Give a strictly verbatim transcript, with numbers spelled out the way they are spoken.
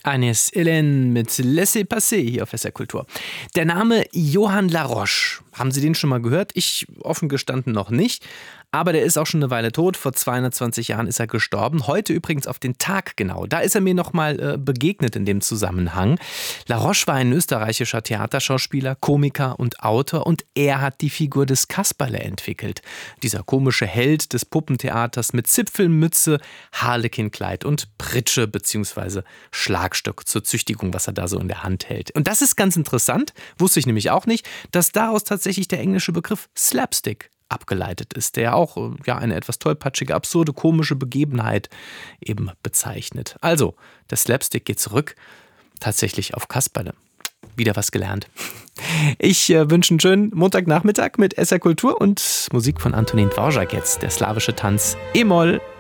Agnès Hélène mit Laissez-passer hier auf S R Kultur. Der Name Johann La Roche, haben Sie den schon mal gehört? Ich offen gestanden noch nicht. Aber der ist auch schon eine Weile tot. Vor zweihundertzwanzig Jahren ist er gestorben. Heute übrigens auf den Tag genau. Da ist er mir noch mal äh, begegnet in dem Zusammenhang. La Roche war ein österreichischer Theaterschauspieler, Komiker und Autor. Und er hat die Figur des Kasperle entwickelt. Dieser komische Held des Puppentheaters mit Zipfelmütze, Harlekinkleid und Pritsche bzw. Schlagstock zur Züchtigung, was er da so in der Hand hält. Und das ist ganz interessant, wusste ich nämlich auch nicht, dass daraus tatsächlich der englische Begriff Slapstick abgeleitet ist, der auch ja, eine etwas tollpatschige, absurde, komische Begebenheit eben bezeichnet. Also, der Slapstick geht zurück tatsächlich auf Kasperle. Wieder was gelernt. Ich äh, wünsche einen schönen Montagnachmittag mit S R Kultur und Musik von Antonin Dvorak jetzt, der slawische Tanz E-Moll.